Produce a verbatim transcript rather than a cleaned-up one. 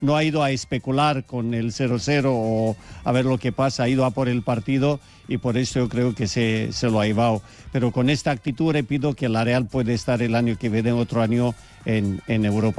no ha ido a especular con el cero cero o a ver lo que pasa, ha ido a por el partido y por eso yo creo que se, se lo ha llevado. Pero con esta actitud repito que la Real puede estar el año que viene, otro año en, en Europa.